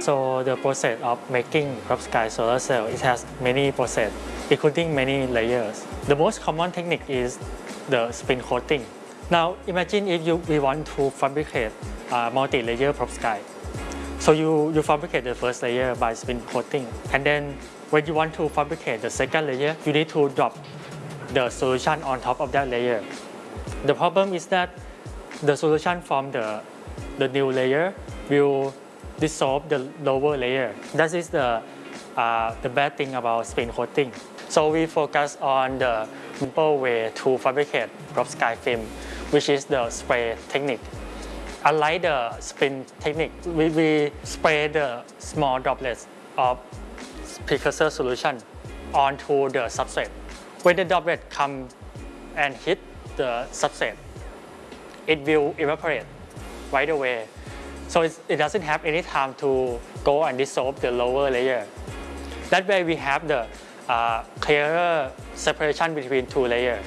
So the process of making perovskite solar cell, it has many process, including many layers. The most common technique is the spin coating. Now imagine if we want to fabricate multi-layer perovskite. So you fabricate the first layer by spin coating, and then when you want to fabricate the second layer, you need to drop the solution on top of that layer. The problem is that the solution from the new layer will dissolve the lower layer. That is the bad thing about spin coating. So we focus on the simple way to fabricate perovskite film, which is the spray technique. Unlike the spin technique, we spray the small droplets of precursor solution onto the substrate. When the droplet come and hit the substrate, it will evaporate right away. So it doesn't have any time to go and dissolve the lower layer. That way we have the clearer separation between two layers.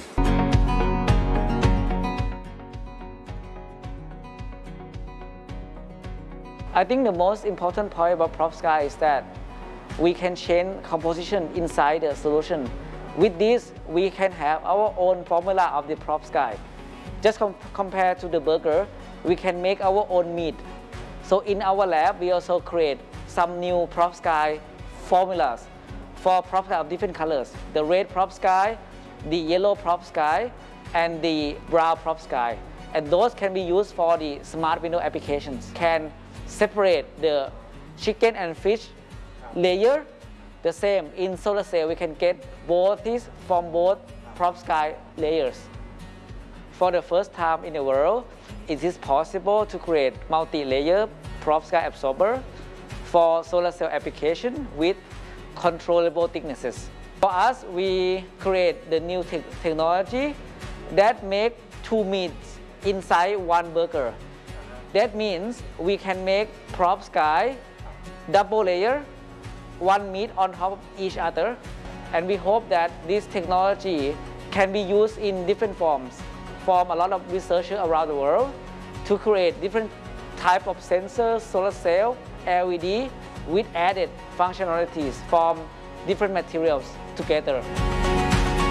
I think the most important point about perovskite is that we can change composition inside the solution. With this, we can have our own formula of the perovskite. Just compared to the burger, we can make our own meat. So in our lab, we also create some new perovskite formulas for perovskite of different colors. The red perovskite, the yellow perovskite, and the brown perovskite. And those can be used for the smart window applications. Can separate the chicken and fish layer. The same in solar cell, we can get both these from both perovskite layers. For the first time in the world, it is possible to create multi-layer perovskite absorber for solar cell application with controllable thicknesses. For us, we create the new technology that make two meats inside one burger. That means we can make perovskite double layer, one meat on top of each other, and we hope that this technology can be used in different forms from a lot of researchers around the world to create different type of sensors, solar cell, LED with added functionalities from different materials together.